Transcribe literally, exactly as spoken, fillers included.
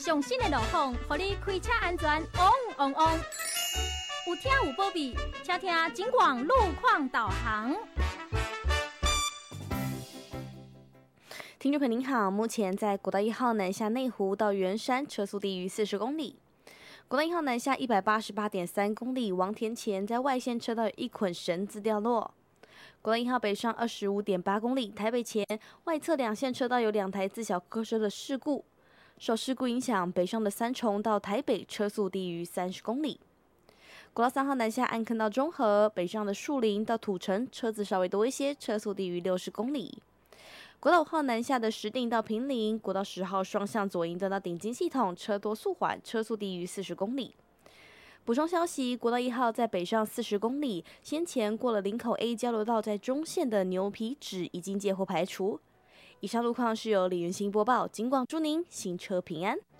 上新的路况，互你开车安全旺旺旺。有听有保庇，请听警广路况导航。 听众朋友您好，目前在国道一号南下内湖到圆山，车速低于四十公里。国道一号南下一百八十八点三公里，往田前在外线车道有一捆绳子掉落。国道一号北上二十五点八公里，台北前外侧两线车道有两台自小客车的事故，受事故影响，北上的三重到台北车速低于三十公里。国道三号南下安坑到中和，北上的树林到土城车子稍微多一些，车速低于六十公里。国道五号南下的石碇到坪林，国道十号双向左营到顶金系统，车多速缓，车速低于四十公里。补充消息，国道一号在北上四十公里，先前过了林口 A 交流道，在中线的牛皮纸已经接获排除。以上路况是由李云兴播报，警广祝您行车平安。